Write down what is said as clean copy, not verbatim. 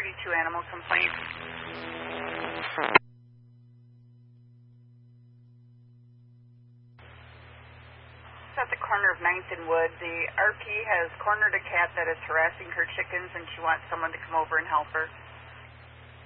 32 animal complaint. It's at the corner of 9th and Wood. The RP has cornered a cat that is harassing her chickens, and she wants someone to come over and help her.